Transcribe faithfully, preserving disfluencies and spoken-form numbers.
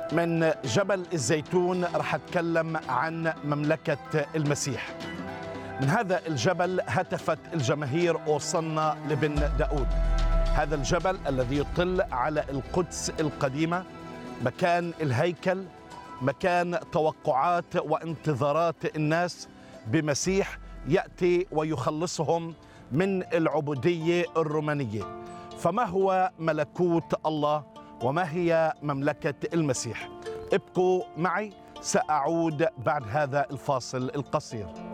من جبل الزيتون رح أتكلم عن مملكة المسيح. من هذا الجبل هتفت الجماهير وصلنا لبن داود، هذا الجبل الذي يطل على القدس القديمة، مكان الهيكل، مكان توقعات وانتظارات الناس بمسيح يأتي ويخلصهم من العبودية الرومانية. فما هو ملكوت الله وما هي مملكة المسيح؟ ابقوا معي، سأعود بعد هذا الفاصل القصير.